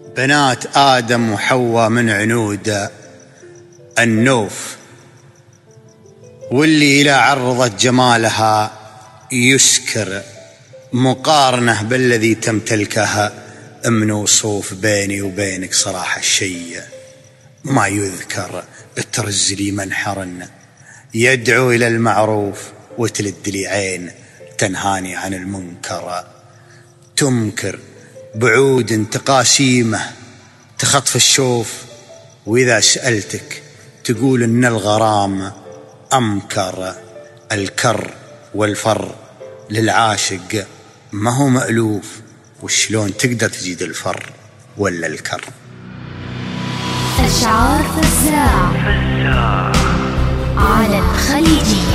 بنات آدم وحواء من عنود النوف، واللي إلى عرضت جمالها يسكر مقارنة بالذي تمتلكها من وصوف. بيني وبينك صراحة الشيء ما يذكر، ترز لي منحر يدعو إلى المعروف وتلد لي عين تنهاني عن المنكر. تمكر بعود تقاسيمه تخطف الشوف، وإذا سألتك تقول إن الغرام أمكر. الكر والفر للعاشق ما هو مألوف، وشلون تقدر تجيد الفر ولا الكر؟ أشعار فزاع على الخليجية.